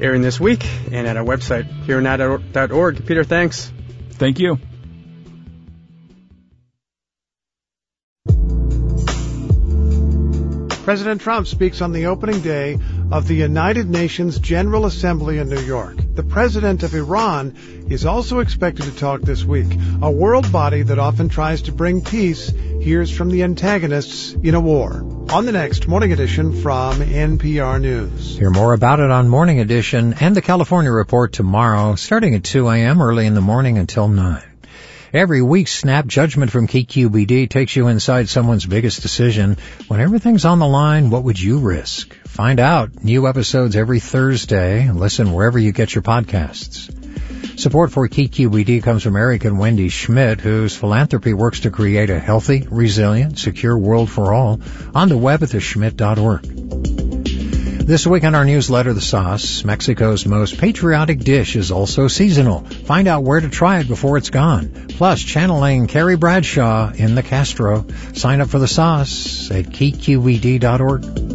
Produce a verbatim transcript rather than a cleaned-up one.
airing this week and at our website, here now dot org. Peter, thanks. Thank you. President Trump speaks on the opening day of the United Nations General Assembly in New York. The president of Iran is also expected to talk this week. A world body that often tries to bring peace hears from the antagonists in a war. On the next Morning Edition from N P R News. Hear more about it on Morning Edition and the California Report tomorrow, starting at two a.m. early in the morning until nine. Every week, Snap Judgment from K Q B D takes you inside someone's biggest decision. When everything's on the line, what would you risk? Find out. New episodes every Thursday. Listen wherever you get your podcasts. Support for K Q B D comes from Eric and Wendy Schmidt, whose philanthropy works to create a healthy, resilient, secure world for all. On the web at the schmidt dot org. This week on our newsletter, The Sauce, Mexico's most patriotic dish is also seasonal. Find out where to try it before it's gone. Plus, channeling Carrie Bradshaw in the Castro. Sign up for The Sauce at K Q B D dot org.